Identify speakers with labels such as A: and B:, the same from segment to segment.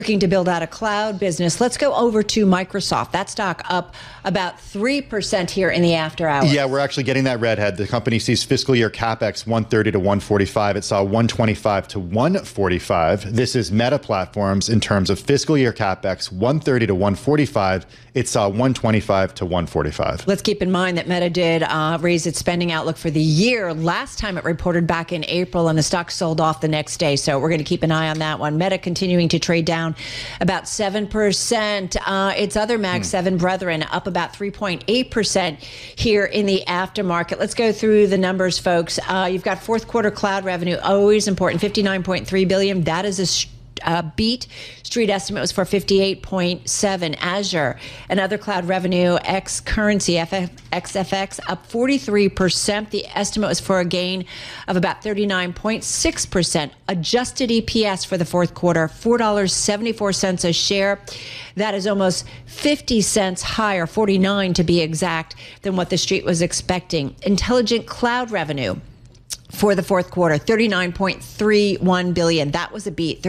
A: Looking to build out a cloud business. Let's go over to Microsoft. That stock up about 3% here in the after hours.
B: Yeah, we're actually getting that redhead. The company sees fiscal year CapEx 130 to 145. It saw 125 to 145. This is Meta Platforms in terms of fiscal year CapEx 130 to 145. It saw 125 to 145.
A: Let's keep in mind that Meta did raise its spending outlook for the year. Last time it reported back in April, and the stock sold off the next day. So we're going to keep an eye on that one. Meta continuing to trade down about 7%. Its other Mag 7 brethren up about 3.8% here in the aftermarket. Let's go through the numbers, folks. You've got fourth quarter cloud revenue, always important, $59.3 billion. That is a beat. Street estimate was for 58.7. Azure and other cloud revenue ex currency XFX up 43%. The estimate was for a gain of about 39.6%. Adjusted EPS for the fourth quarter, $4.74 a share. That is almost 50 cents higher, 49 to be exact, than what the street was expecting. Intelligent cloud revenue for the fourth quarter, $39.31 billion. That was a beat.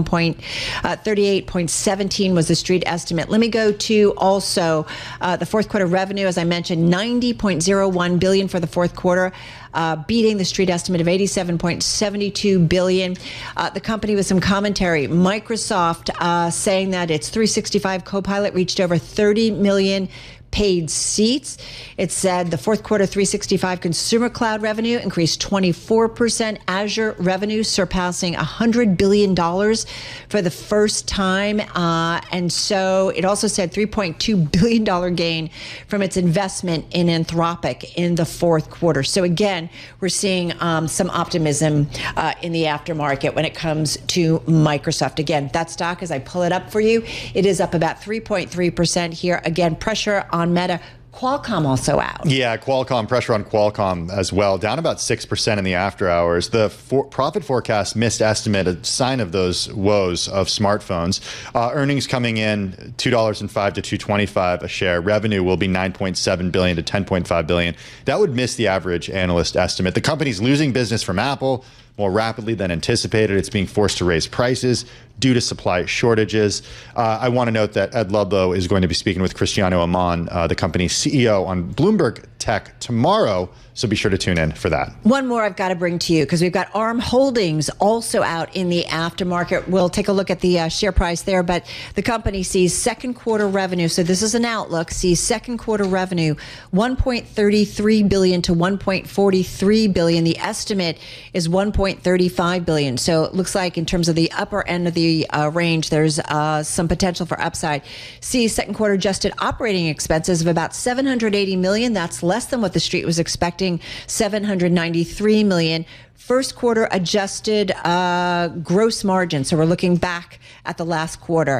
A: 38.17 was the street estimate. Let me go to also the fourth quarter revenue. As I mentioned, $90.01 billion for the fourth quarter. Beating the street estimate of $87.72 billion. The company with some commentary. Microsoft saying that its 365 Copilot reached over 30 million paid seats. It said the fourth quarter 365 consumer cloud revenue increased 24%. Azure revenue surpassing $100 billion for the first time. And so it also said $3.2 billion gain from its investment in Anthropic in the fourth quarter. So again, we're seeing some optimism in the aftermarket when it comes to Microsoft. Again, that stock, as I pull it up for you, it is up about 3.3% here. Again, pressure on Meta. Qualcomm also out.
B: Yeah, Qualcomm, pressure on Qualcomm as well, down about 6% in the after hours. The profit forecast missed estimate, a sign of those woes of smartphones. Earnings coming in $2.05 to $2.25 a share. Revenue will be $9.7 billion to $10.5 billion. That would miss the average analyst estimate. The company's losing business from Apple more rapidly than anticipated. It's being forced to raise prices due to supply shortages. I want to note that Ed Ludlow is going to be speaking with Cristiano Amon, the company's CEO, on Bloomberg Tech tomorrow. So be sure to tune in for that.
A: One more I've got to bring to you because we've got ARM Holdings also out in the aftermarket. We'll take a look at the share price there, but the company sees second quarter revenue. So this is an outlook. Sees second quarter revenue $1.33 billion to $1.43 billion. The estimate is $1.35 billion. So it looks like in terms of the upper end of the range, there's some potential for upside. Sees second quarter adjusted operating expenses of about $780 million. That's less than what the street was expecting. $793 million. First quarter adjusted gross margin. So we're looking back at the last quarter,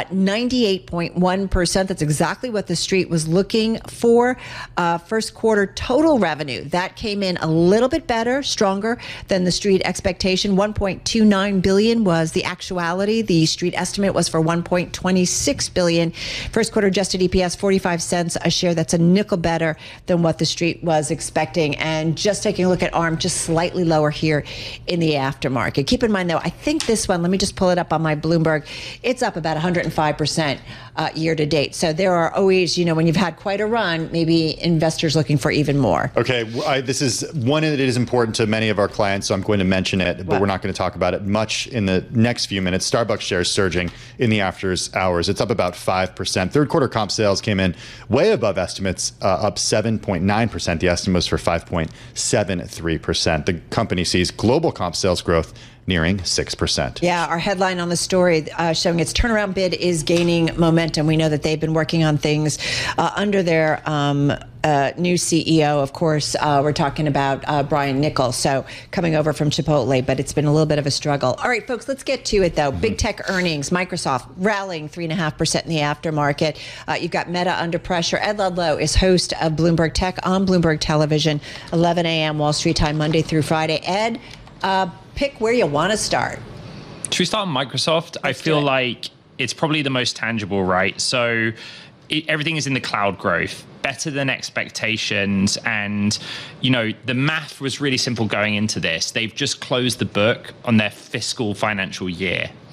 A: 98.1%. That's exactly what the street was looking for. First quarter total revenue, that came in a little bit better, stronger than the street expectation. $1.29 billion was the actuality. The street estimate was for $1.26 billion. First quarter adjusted EPS, 45 cents a share. That's a nickel better than what the street was expecting. And just taking a look at ARM, just slightly lower here in the aftermarket. Keep in mind, though, I think this one, let me just pull it up on my Bloomberg, it's up about 105% year to date. So there are always, when you've had quite a run, maybe investors looking for even more.
B: Okay, this is one that is important to many of our clients, so I'm going to mention it, but we're not going to talk about it much in the next few minutes. Starbucks shares surging in the after hours. It's up about 5%. Third quarter comp sales came in way above estimates, up 7.9%. The estimate was for 5.73%. The company sees global comp sales growth nearing 6%.
A: Yeah, our headline on the story showing its turnaround bid is gaining momentum. We know that they've been working on things under their new CEO. Of course, we're talking about Brian Niccol, so coming over from Chipotle, but it's been a little bit of a struggle. All right, folks, let's get to it, though. Big tech earnings, Microsoft rallying 3.5% in the aftermarket. You've got Meta under pressure. Ed Ludlow is host of Bloomberg Tech on Bloomberg Television, 11 a.m. Wall Street time, Monday through Friday. Ed, pick where you want to start.
C: Should we start on Microsoft? I feel like it's probably the most tangible, right? So everything is in the cloud growth, better than expectations. And, the math was really simple going into this. They've just closed the book on their fiscal financial year.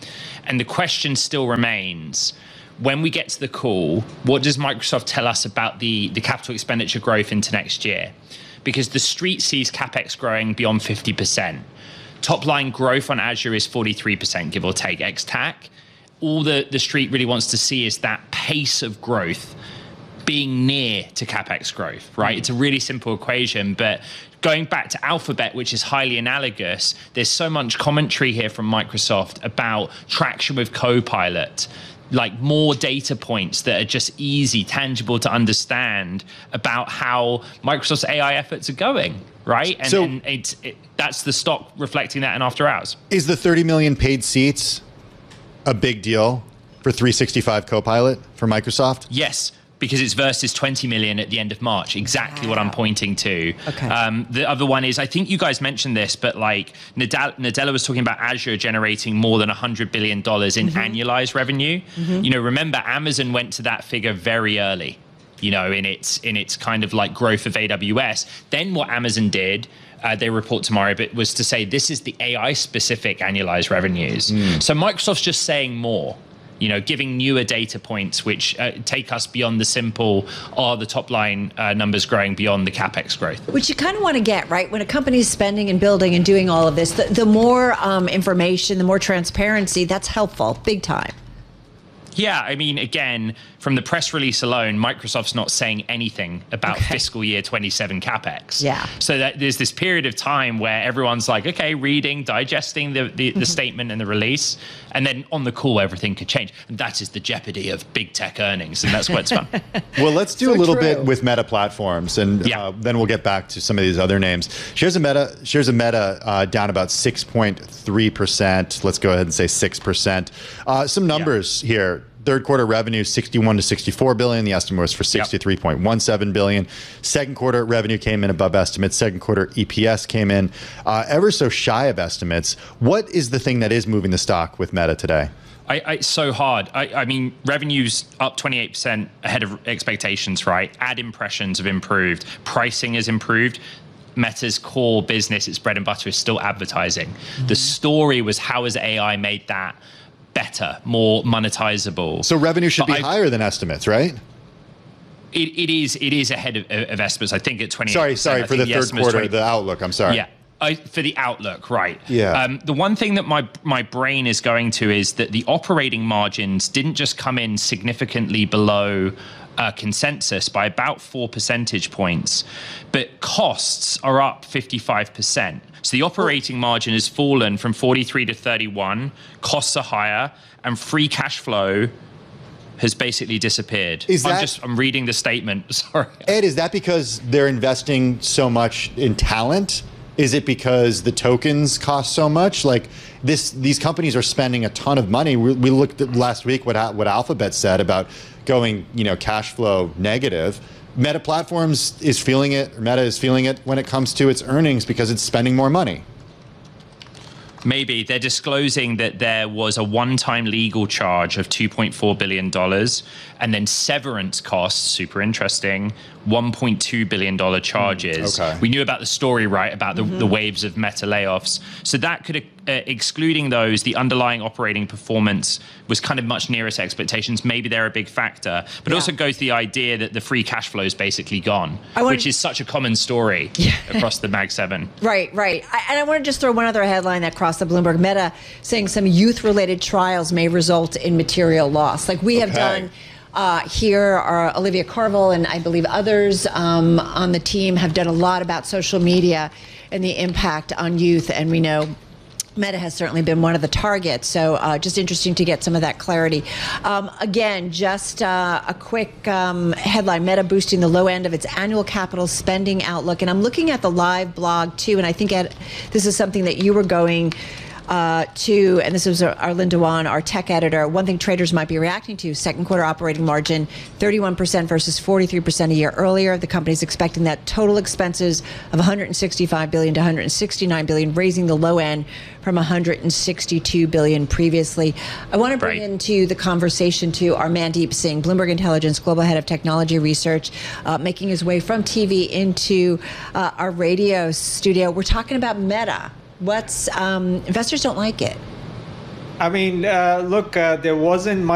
C: And the question still remains, when we get to the call, what does Microsoft tell us about the capital expenditure growth into next year? Because the street sees CapEx growing beyond 50%. Top line growth on Azure is 43%, give or take, ex-TAC. All the street really wants to see is that pace of growth being near to CapEx growth, right? It's a really simple equation, but going back to Alphabet, which is highly analogous, there's so much commentary here from Microsoft about traction with Copilot, like more data points that are just easy, tangible to understand about how Microsoft's AI efforts are going, right? And,
B: so,
C: that's the stock reflecting that in after hours.
B: Is the 30 million paid seats a big deal for 365 Copilot for Microsoft?
C: Yes, because it's versus 20 million at the end of March, exactly what I'm pointing to.
A: Okay.
C: The other one is, I think you guys mentioned this, but like Nadella was talking about Azure generating more than $100 billion in annualized revenue. You know, remember Amazon went to that figure very early, you know, in its kind of like growth of AWS. Then what Amazon did, they report tomorrow, but was to say this is the AI specific annualized revenues. So Microsoft's just saying more, you know, giving newer data points which take us beyond the simple, are the top line numbers growing beyond the CapEx growth?
A: Which you kind of want to get, right? When a company's spending and building and doing all of this, the more information, the more transparency, that's helpful, big time.
C: Yeah, I mean, again, from the press release alone, Microsoft's not saying anything about fiscal year 27 CapEx.
A: Yeah.
C: So that there's this period of time where everyone's like, okay, reading, digesting the statement and the release, and then on the call, everything could change. And that is the jeopardy of big tech earnings, and that's why it's fun.
B: Well, let's do a little bit with Meta Platforms, and then we'll get back to some of these other names. Shares of Meta down about 6.3%. Let's go ahead and say 6%. Some numbers here. Third quarter revenue, 61 to 64 billion. The estimate was for 63.17 billion. Second quarter revenue came in above estimates. Second quarter EPS came in ever so shy of estimates. What is the thing that is moving the stock with Meta today?
C: It's so hard. I mean, revenue's up 28% ahead of expectations, right? Ad impressions have improved. Pricing has improved. Meta's core business, its bread and butter, is still advertising. The story was, how has AI made that better, more monetizable?
B: So revenue should be higher than estimates, right?
C: It is ahead of estimates. I think at 28%.
B: Sorry, for the third quarter, the outlook. I'm sorry.
C: Yeah. For the outlook, right.
B: Yeah.
C: The one thing that my brain is going to is that the operating margins didn't just come in significantly below consensus by about 4 percentage points, but costs are up 55%. So the operating margin has fallen from 43 to 31, costs are higher, and free cash flow has basically disappeared. I'm reading the statement, sorry.
B: Ed, is that because they're investing so much in talent? Is it because the tokens cost so much? Like these companies are spending a ton of money. We looked at last week what Alphabet said about going, cash flow negative. Meta Platforms is feeling it, or Meta is feeling it when it comes to its earnings because it's spending more money.
C: Maybe. They're disclosing that there was a one-time legal charge of $2.4 billion and then severance costs, super interesting, $1.2 billion charges.
B: Okay.
C: We knew about the story, right, about the waves of Meta layoffs. So that could, excluding those, the underlying operating performance was kind of much nearest expectations. Maybe they're a big factor. But it also goes to the idea that the free cash flow is basically gone, which is such a common story across the Mag 7.
A: Right. And I want to just throw one other headline that crossed the Bloomberg. Meta saying some youth-related trials may result in material loss. Like we have done here, are Olivia Carville and I believe others on the team have done a lot about social media and the impact on youth. And we know Meta has certainly been one of the targets. So just interesting to get some of that clarity. Again, just a quick headline, Meta boosting the low end of its annual capital spending outlook. And I'm looking at the live blog too. And I think this is something that you were going to, and this was Arlinda Dewan, our tech editor. One thing traders might be reacting to: second quarter operating margin 31% versus 43% a year earlier. The company's expecting that total expenses of $165 billion to $169 billion, raising the low end from $162 billion previously. I want to bring into the conversation to our Mandeep Singh, Bloomberg Intelligence Global Head of Technology Research, making his way from TV into our radio studio. We're talking about Meta. Investors don't like it.
D: I mean, look, there wasn't much